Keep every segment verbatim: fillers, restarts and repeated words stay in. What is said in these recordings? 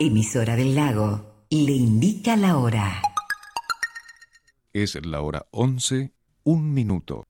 Emisora del Lago, le indica la hora. Es la hora once, un minuto.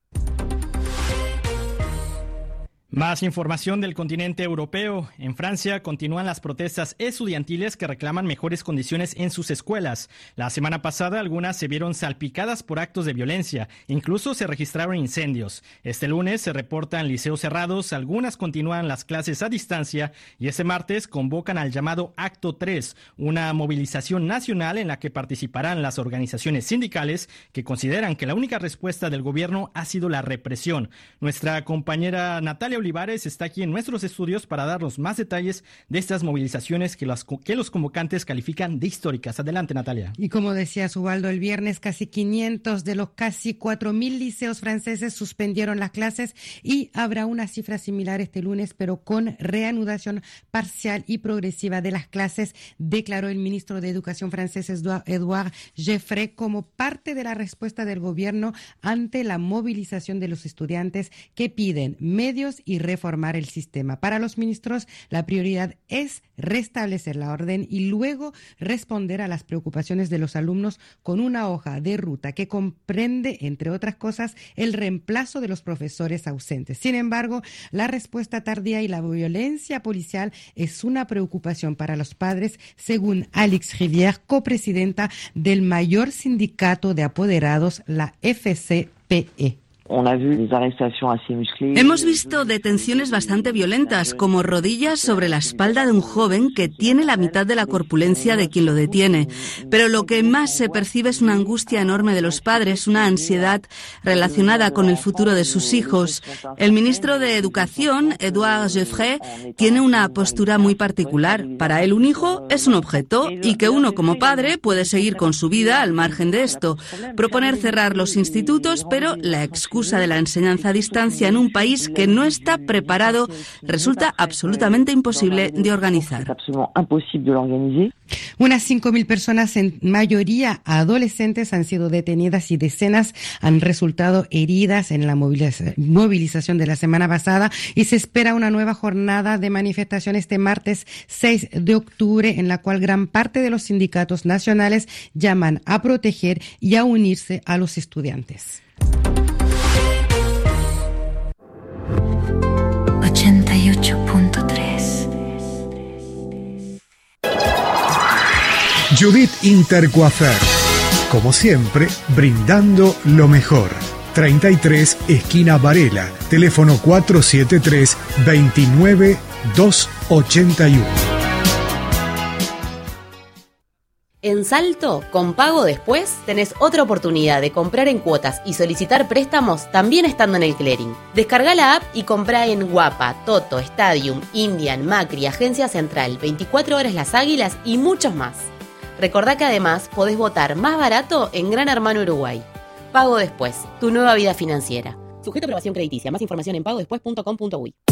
Más información del continente europeo. En Francia continúan las protestas estudiantiles que reclaman mejores condiciones en sus escuelas. La semana pasada algunas se vieron salpicadas por actos de violencia. Incluso se registraron incendios. Este lunes se reportan liceos cerrados, algunas continúan las clases a distancia y este martes convocan al llamado Acto tres, una movilización nacional en la que participarán las organizaciones sindicales que consideran que la única respuesta del gobierno ha sido la represión. Nuestra compañera Natalia Olivares está aquí en nuestros estudios para darnos más detalles de estas movilizaciones que, las, que los convocantes califican de históricas. Adelante, Natalia. Y como decía Ubaldo, el viernes casi quinientos de los casi cuatro mil liceos franceses suspendieron las clases y habrá una cifra similar este lunes, pero con reanudación parcial y progresiva de las clases, declaró el ministro de Educación francés Édouard Geoffroy como parte de la respuesta del gobierno ante la movilización de los estudiantes que piden medios y reformar el sistema. Para los ministros, la prioridad es restablecer la orden y luego responder a las preocupaciones de los alumnos con una hoja de ruta que comprende, entre otras cosas, el reemplazo de los profesores ausentes. Sin embargo, la respuesta tardía y la violencia policial es una preocupación para los padres, según Alix Rivière, copresidenta del mayor sindicato de apoderados, la F C P E. Hemos visto detenciones bastante violentas, como rodillas sobre la espalda de un joven que tiene la mitad de la corpulencia de quien lo detiene. Pero lo que más se percibe es una angustia enorme de los padres, una ansiedad relacionada con el futuro de sus hijos. El ministro de Educación, Édouard Geoffroy, tiene una postura muy particular. Para él, un hijo es un objeto y que uno como padre puede seguir con su vida al margen de esto. Proponer cerrar los institutos, pero la excusa de la enseñanza a distancia en un país que no está preparado resulta absolutamente imposible de organizar. Unas cinco mil personas, en mayoría adolescentes, han sido detenidas y decenas han resultado heridas en la movilización de la semana pasada y se espera una nueva jornada de manifestación este martes seis de octubre en la cual gran parte de los sindicatos nacionales llaman a proteger y a unirse a los estudiantes. ochenta y ocho punto tres. Judith Intercoafer, como siempre, brindando lo mejor. treinta y tres, esquina Varela, teléfono cuatro siete tres, dos nueve, dos ocho uno. En Salto, con Pago Después, tenés otra oportunidad de comprar en cuotas y solicitar préstamos también estando en el clearing. Descarga la app y comprá en Guapa, Toto, Stadium, Indian, Macri, Agencia Central, veinticuatro horas Las Águilas y muchos más. Recordá que además podés votar más barato en Gran Hermano Uruguay. Pago Después, tu nueva vida financiera. Sujeto a aprobación crediticia. Más información en pago después punto com punto uy.